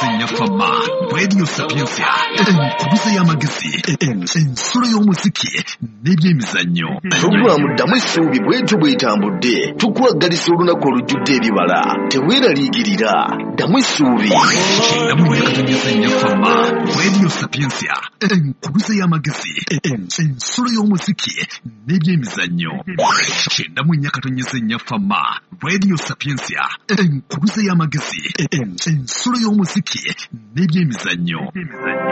nya fama Radio Sapiensia enkubisa y'amagezi ensolo y'omuziki n'ebyemizannyo Programu ddamu essuubi bw'etyo bw'etambudde tukwaggalisa olunaku olujjudde ebibala teweeraliikirira ddamu essuubi kyendamu yakatonyeza nya fama Radio Sapiensia enkubisa y'amagezi ensolo y'omuziki n'ebyemizannyo kyendamu yakatonyeza nya fama Radio Sapiensia enkubisa y'amagezi ensolo y'omuziki n'ebyemizannyo